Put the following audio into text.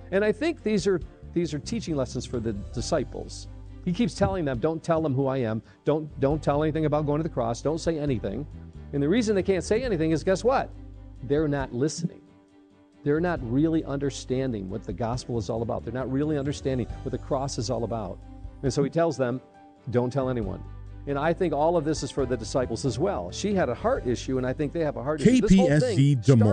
And I think these are teaching lessons for the disciples. He keeps telling them, don't tell them who I am. Don't tell anything about going to the cross. Don't say anything. And the reason they can't say anything is, guess what? They're not listening. They're not really understanding what the gospel is all about. They're not really understanding what the cross is all about. And so he tells them, don't tell anyone. And I think all of this is for the disciples as well. She had a heart issue, and I think they have a heart issue. This whole thing KPSC Des Moines.